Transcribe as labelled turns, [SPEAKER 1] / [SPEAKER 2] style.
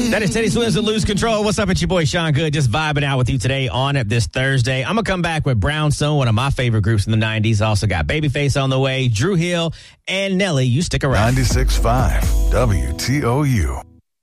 [SPEAKER 1] That is Teddy Swims with Lose Control. What's up? It's your boy Sean Good, just vibing out with you today on this Thursday. I'm going to come back with Brownstone, one of my favorite groups in the 90s. Also got Babyface on the way, Drew Hill, and Nelly. You stick around.
[SPEAKER 2] 96.5 WTOU.